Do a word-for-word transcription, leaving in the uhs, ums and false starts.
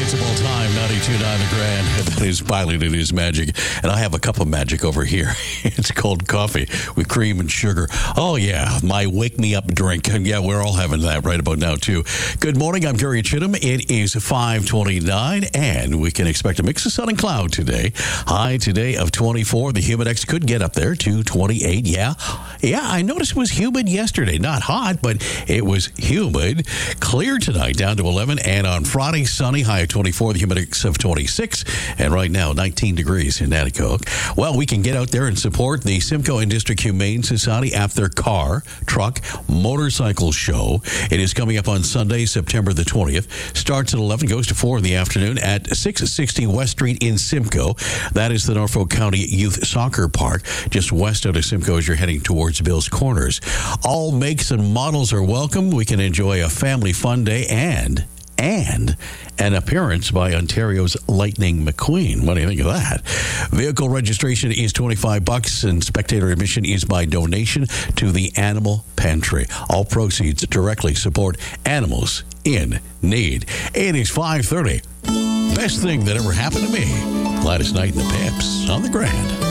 favorites of all time, ninety-two point nine The Grand. That is Pilot and His Magic. And I have a cup of magic over here. It's cold coffee with cream and sugar. Oh, yeah, my wake-me-up drink. Yeah, we're all having that right about now, too. Good morning, I'm Gary Chittum. It is five twenty-nine, and we can expect a mix of sun and cloud today. High today of twenty-four. The Humidex could get up there to twenty-eight. Yeah, yeah, I noticed it was humid yesterday. Not hot, but it was humid. Clear tonight, down to eleven, and on Friday, sunny, high of twenty-four, the Humidex of twenty-six, and right now, nineteen degrees in Nanticoke. Well, we can get out there and support the Simcoe and District Humane Society at their car, truck, motorcycle show. It is coming up on Sunday, September the twentieth. Starts at eleven, goes to four in the afternoon at six sixty West Street in Simcoe. That is the Norfolk County Youth Soccer Park, just west out of Simcoe as you're heading towards Bill's Corners. All makes and models are welcome. We can enjoy a family fun day and and an appearance by Ontario's Lightning McQueen. What do you think of that? Vehicle registration is twenty-five bucks, and spectator admission is by donation to the Animal Pantry. All proceeds directly support animals in need. It is five thirty. Best thing that ever happened to me. Gladys Knight and the Pips on The Grand.